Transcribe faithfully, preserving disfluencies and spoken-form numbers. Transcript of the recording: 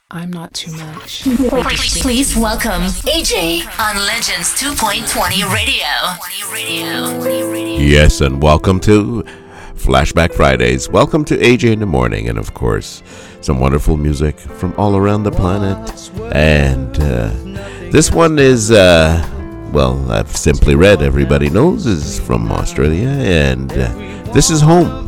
I'm not too much. Please, please welcome A J on Legends two point twenty Radio. Yes, and welcome to Flashback Fridays. Welcome to A J in the morning, and of course, some wonderful music from all around the planet. And uh, this one is, uh, well, I've Simply Red, everybody knows, is from Australia, and uh, this is Home.